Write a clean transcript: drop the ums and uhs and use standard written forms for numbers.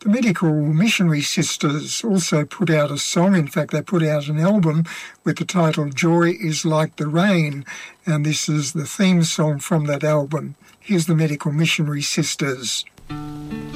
The Medical Missionary Sisters also put out a song. In fact, they put out an album with the title Joy is Like the Rain, and this is the theme song from that album. Here's the Medical Missionary Sisters.